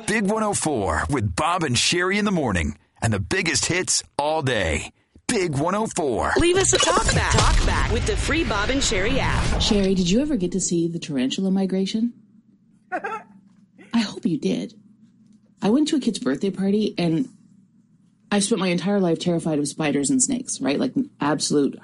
Big 104 with Bob and Sherry in the morning. And the biggest hits all day. Big 104. Leave us a talk back with the free Bob and Sherry app. Sherry, did you ever get to see the tarantula migration? I hope you did. I went to a kid's birthday party, and I spent my entire life terrified of spiders and snakes, right? Like an absolute